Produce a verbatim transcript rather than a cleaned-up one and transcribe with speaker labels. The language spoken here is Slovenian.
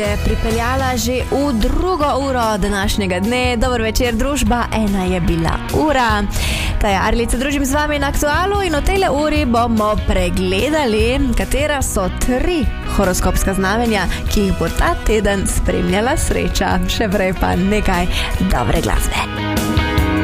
Speaker 1: Je pripeljala že v drugo uro današnjega dne. Dober večer, družba, ena je bila ura. Taja Arlica, družim z vami na Aktualu in v tejle uri bomo pregledali, katera so tri horoskopska znamenja, ki jih bo ta teden spremljala sreča. Še prej pa nekaj dobre glasbe.